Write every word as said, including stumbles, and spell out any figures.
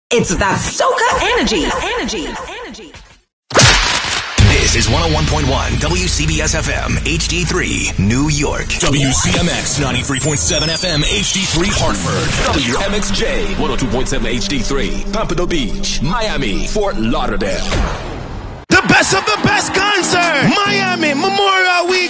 It's that soca energy. Energy. Energy. This is one oh one point one W C B S F M H D three, New York. W C M X ninety-three point seven F M H D three, Hartford. W M X J one oh two point seven H D three, Pompano Beach, Miami, Fort Lauderdale. The best of the best concert, Miami Memorial Week.